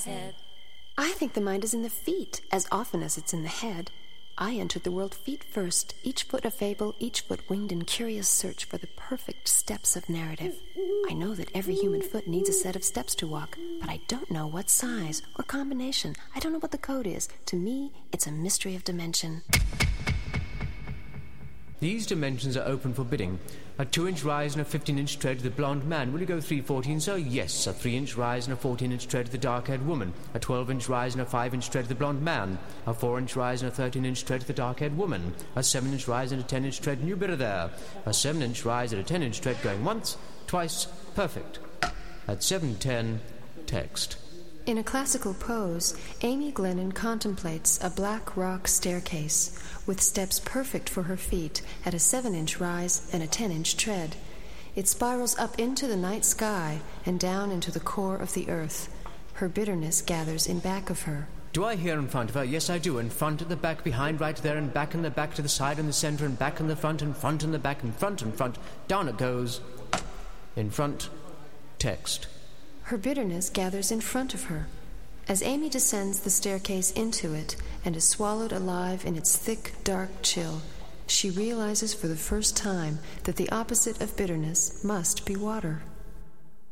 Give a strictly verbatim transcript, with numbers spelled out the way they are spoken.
his head. I think the mind is in the feet, as often as it's in the head. I entered the world feet first, each foot a fable, each foot winged in curious search for the perfect steps of narrative. I know that every human foot needs a set of steps to walk, but I don't know what size or combination. I don't know what the code is. To me, it's a mystery of dimension. These dimensions are open for bidding. A two-inch rise and a fifteen-inch tread to the blonde man. Will you go three fourteen, sir? Yes. A three-inch rise and a fourteen-inch tread to the dark-haired woman. A twelve-inch rise and a five-inch tread to the blonde man. A four-inch rise and a thirteen-inch tread to the dark-haired woman. A seven-inch rise and a ten-inch tread. New bidder there. A seven-inch rise and a ten-inch tread going once, twice, perfect. At seven ten, text. In a classical pose, Amy Glennon contemplates a black rock staircase with steps perfect for her feet at a seven-inch rise and a ten-inch tread. It spirals up into the night sky and down into the core of the earth. Her bitterness gathers in back of her. Do I hear in front of her? Yes, I do. In front, at the back, behind, right there, and back and the back, to the side and the centre, and back and the front, and front and the back, and front and front. Down it goes. In front, text. Her bitterness gathers in front of her. As Amy descends the staircase into it and is swallowed alive in its thick, dark chill, she realizes for the first time that the opposite of bitterness must be water.